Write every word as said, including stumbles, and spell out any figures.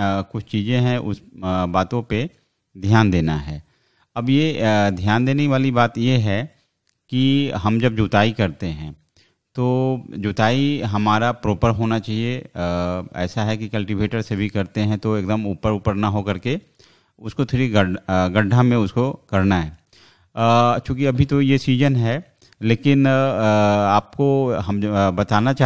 आ, कुछ चीज़ें हैं उस आ, बातों पे ध्यान देना है। अब ये आ, ध्यान देने वाली बात ये है कि हम जब जुताई करते हैं तो जुताई हमारा प्रॉपर होना चाहिए। आ, ऐसा है कि कल्टीवेटर से भी करते हैं तो एकदम ऊपर ऊपर ना हो करके उसको थोड़ी गड्ढा गड्ढा में उसको करना है। आ, चूँकि अभी तो ये सीजन है, लेकिन आ, आपको हम बताना चाह